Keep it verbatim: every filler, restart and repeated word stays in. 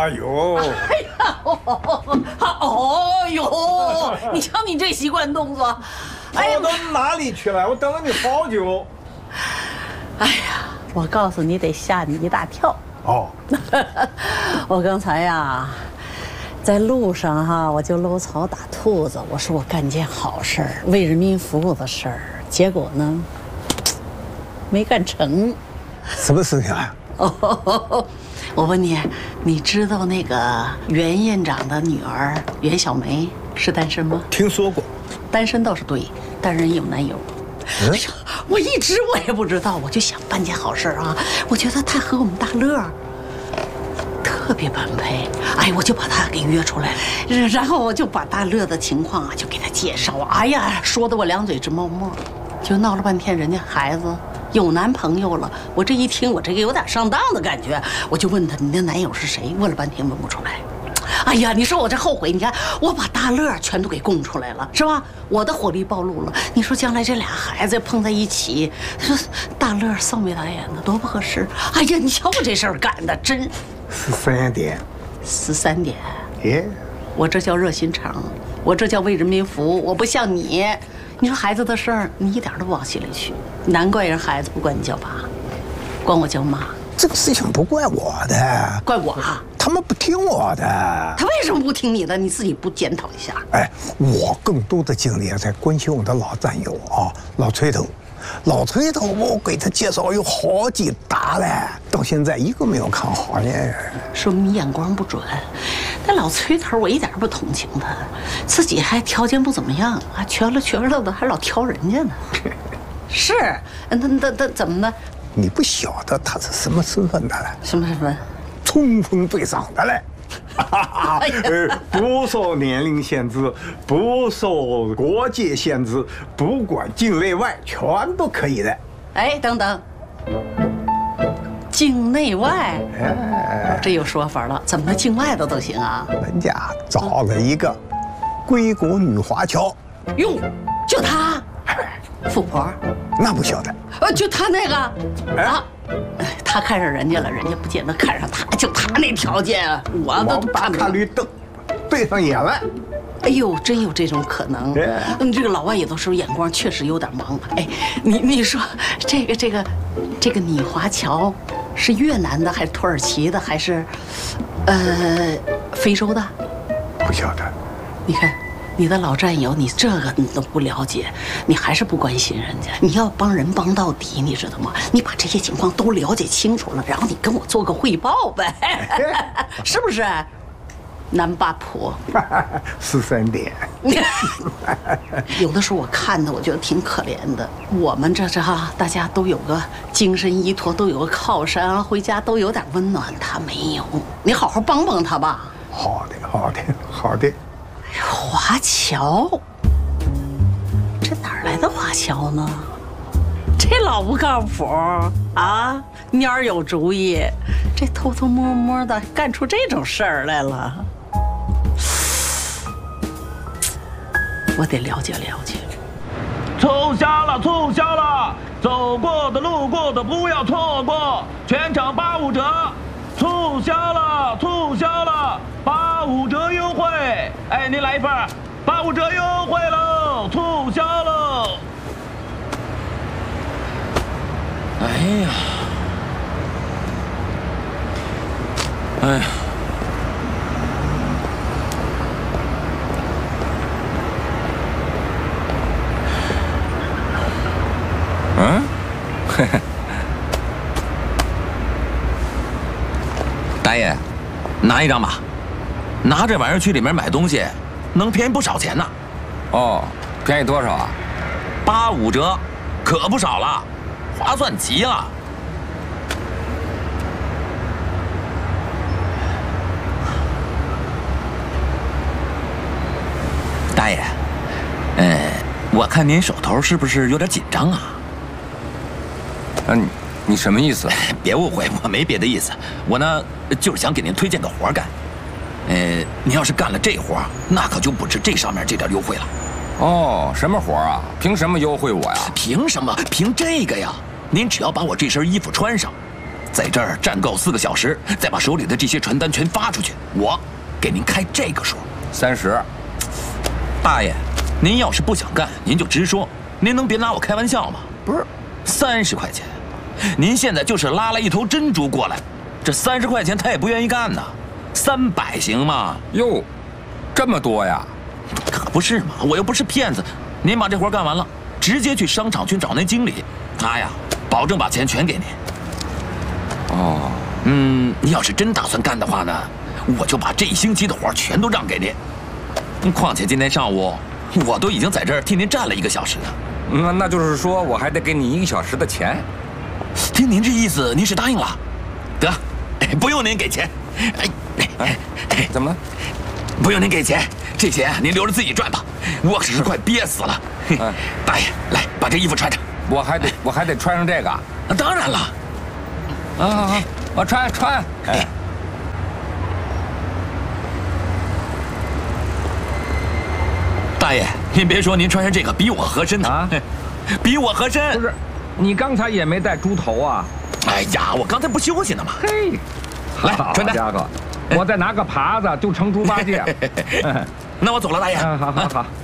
哎呦， 哎呀，哦呦，你瞧你这习惯动作， 哎呀，我到哪里去了？我等了你好久。 哎呀，我告诉你，得吓你一大跳。 哦， 我刚才呀，在路上哈，我就搂草打兔子，我说我干件好事儿，为人民服务的事儿，结果呢，没干成。 什么事情啊？ 哦，我问你，你知道那个袁院长的女儿袁小梅是单身吗？ 听说过。 单身倒是对，但人有男友。 嗯、 哎呀，我一直我也不知道，我就想办件好事啊。我觉得他和我们大乐特别般配，哎，我就把他给约出来了，然后我就把大乐的情况啊就给他介绍。哎呀，说的我两嘴直冒沫，就闹了半天，人家孩子有男朋友了。我这一听，我这个有点上当的感觉，我就问他你的男友是谁？问了半天问不出来。哎呀，你说我这后悔，你看我把大乐全都给供出来了，是吧？我的火力暴露了。你说将来这俩孩子碰在一起，说大乐臊眉打眼的，多不合适。哎呀，你瞧我这事儿干的真。 十三点。 十三点。 耶， 我这叫热心肠，我这叫为人民服务，我不像你。你说孩子的事儿，你一点都不往心里去，难怪人孩子不管你叫爸，管我叫妈。 这个事情不怪我的， 怪我啊！ 他们不听我的。 他为什么不听你的？你自己不检讨一下？ 哎，我更多的精力在关心我的老战友啊，老崔头。老崔头，我给他介绍有好几打了，到现在一个没有看好呢。 说明你眼光不准。那老崔头，我一点不同情他，自己还条件不怎么样，还瘸了瘸了的，还老挑人家呢。是，那那那怎么呢？ 你不晓得他是什么身份的了？ 什么身份？ 冲锋队长的嘞。呃，不受年龄限制，不受国界限制，不管境内外，全都可以的。 哎，等等，境内外，哎，这有说法了，怎么境外的都行啊？ 人家找了一个归国女华侨。 哟，就她，富婆？ 那不晓得。 呃，就她那个啊。他看上人家了，人家不见得看上他，就他那条件，我都看不上。绿灯，对上眼了。 哎呦，真有这种可能。嗯，这个老外有的时候眼光确实有点盲。哎，你你说这个这个这个女华侨是越南的，还是土耳其的，还是呃非洲的？ 不晓得。 你看。你的老战友，你这个你都不了解，你还是不关心人家。你要帮人帮到底，你知道吗？你把这些情况都了解清楚了，然后你跟我做个汇报呗，是不是？南八婆， 十三点。 有的时候我看的，我觉得挺可怜的。我们这这哈，大家都有个精神依托，都有个靠山啊，回家都有点温暖。他没有，你好好帮帮他吧。 好的，好的，好的。 华侨，这哪儿来的华侨呢？这老不靠谱啊！蔫儿有主意，这偷偷摸摸的干出这种事儿来了，我得了解了解。 促销了，促销了！走过的、路过的不要错过，全场八五折！促销了，促销了！八五折优惠！哎，您来一份，八五折优惠喽，促销喽！哎呀，哎呀，嗯，嘿嘿，大爷，拿一张吧。拿这玩意儿去里面买东西，能便宜不少钱呢。 哦，便宜多少啊？ 八五折，可不少了，划算极了。大爷，呃，我看您手头是不是有点紧张啊？ 嗯、啊，你什么意思？ 别误会，我没别的意思，我呢就是想给您推荐个活干。呃，您要是干了这活，那可就不止这上面这点优惠了。 哦，什么活啊？凭什么优惠我呀？ 凭什么？凭这个呀！您只要把我这身衣服穿上， 在这儿站够四个小时，再把手里的这些传单全发出去，我给您开这个数， 三十。 大爷，您要是不想干，您就直说，您能别拿我开玩笑吗？ 不是， 三十块钱，您现在就是拉了一头珍珠过来，这三十块钱他也不愿意干呐，三百行吗？ 哟，这么多呀？ 可不是嘛，我又不是骗子。您把这活干完了，直接去商场去找那经理，他呀，保证把钱全给您。 哦， 嗯，你要是真打算干的话呢，我就把这一星期的活全都让给您。况且今天上午我都已经在这儿替您站了一个小时了。 那那就是说我还得给你一个小时的钱。 听您这意思，您是答应了？得，不用您给钱。哎， 哎，怎么了？ 不用您给钱，这钱您留着自己赚吧。我可是快憋死了。 哎， 大爷，来把这衣服穿上。 我还得我还得穿上这个。 当然了。 啊好好，我穿穿。哎。 大爷，您别说，您穿上这个比我合身呢。啊，比我合身。 不是，你刚才也没戴猪头啊？ 哎呀，我刚才不休息呢吗？ 嘿， 来， 好传单。 家伙，我再拿个耙子就成猪八戒。 那我走了，大爷。 嗯，好好好。